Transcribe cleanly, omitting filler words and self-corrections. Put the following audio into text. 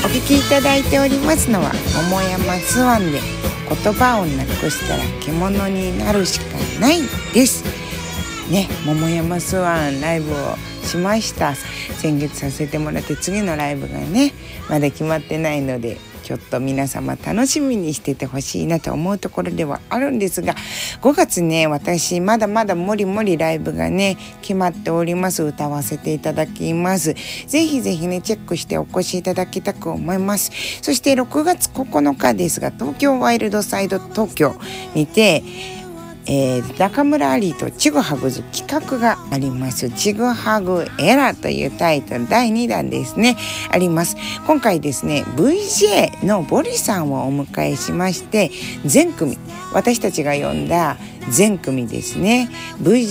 お聞きいただいておりますのは桃山スワンで言葉をなくしたら獣になるしかないですね。桃山スワンライブをしました。先月させてもらって、次のライブがねまだ決まってないので、ちょっと皆様楽しみにしててほしいなと思うところではあるんですが、5月ね、私まだまだもりもりライブがね決まっております。歌わせていただきます。ぜひぜひねチェックしてお越しいただきたく思います。そして6月9日ですが、東京ワイルドサイド東京にて中村アリーとちぐはぐず企画があります。ちぐはぐエラというタイトル第2弾ですね、あります。今回ですね VJ のボリさんをお迎えしまして、全組、私たちが呼んだ全組ですね、 VJ